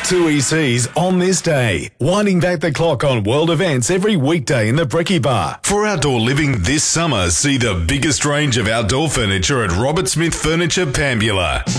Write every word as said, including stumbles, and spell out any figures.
Two E Cs on this day, winding back the clock on world events every weekday in the Brekkie Bar. For outdoor living this summer, see the biggest range of outdoor furniture at Robert Smith Furniture, Pambula.